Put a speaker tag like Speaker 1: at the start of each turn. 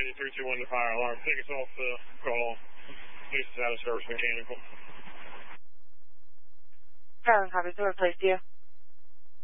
Speaker 1: 321 to fire alarm. Take us off the call. Houston's out of service mechanical.
Speaker 2: Starling copies. Who replaced you?